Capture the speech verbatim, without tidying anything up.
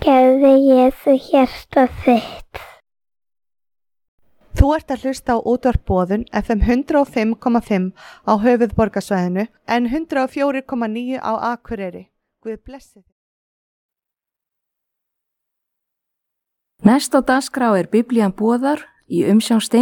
Gefðu Jesú hjarta þitt. Þú ert að hlusta á útvarp Boðun F M hundrað og fimm komma fimm á höfuðborgarsvæðinu en hundrað og fjögur komma níu á Akureyri. Guð blessi þig. Næst á dagskrá er Biblían boðar í umsjón Stein